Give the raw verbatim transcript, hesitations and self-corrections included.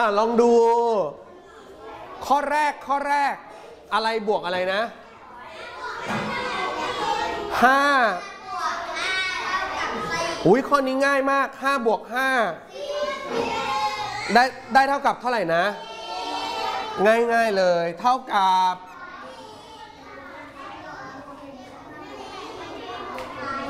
อ่ะลองดูข้อแรกข้อแรกอะไรบวกอะไรนะห้าอุ้ยข้อนี้ง่ายมากห้าบวกห้าได้ได้เท่ากับเท่าไหร่นะง่ายๆเลยเท่ากับ